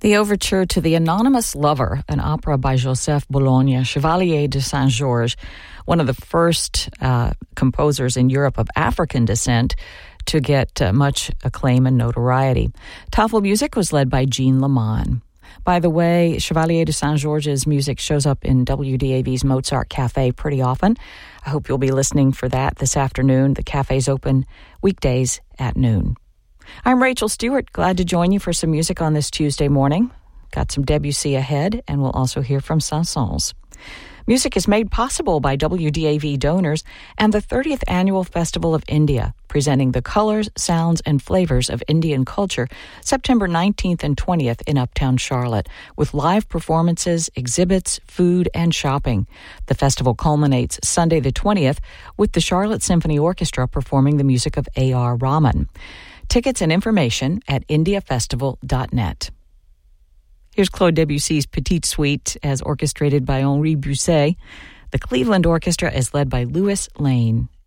The overture to The Anonymous Lover, an opera by Joseph Bologna, Chevalier de Saint-Georges, one of the first composers in Europe of African descent to get much acclaim and notoriety. Tafel music was led by Jean Leman. By the way, Chevalier de Saint-Georges' music shows up in WDAV's Mozart Cafe pretty often. I hope you'll be listening for that this afternoon. The cafe's open weekdays at noon. I'm Rachel Stewart, glad to join you for some music on this Tuesday morning. Got some Debussy ahead, and we'll also hear from Saint-Saëns. Music is made possible by WDAV donors and the 30th Annual Festival of India, presenting the colors, sounds, and flavors of Indian culture September 19th and 20th in Uptown Charlotte, with live performances, exhibits, food, and shopping. The festival culminates Sunday the 20th with the Charlotte Symphony Orchestra performing the music of A.R. Rahman. Tickets and information at indiafestival.net. Here's Claude Debussy's Petite Suite as orchestrated by Henri Busset. The Cleveland Orchestra is led by Louis Lane.